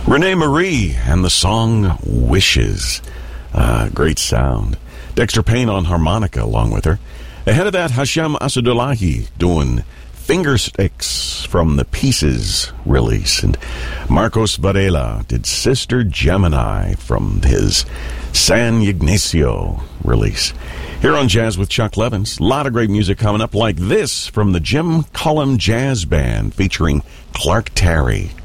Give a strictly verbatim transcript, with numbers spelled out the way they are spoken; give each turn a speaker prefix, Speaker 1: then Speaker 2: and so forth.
Speaker 1: Renee Marie and the song Wishes. Uh, great sound. Dexter Payne on harmonica along with her. Ahead of that, Hashem Asadulahi doing Finger Sticks from the Pieces release. And Marcos Varela did Sister Gemini from his San Ignacio release. Here on Jazz with Chuck Levins, a lot of great music coming up like this from the Jim Cullum Jazz Band featuring Clark Terry.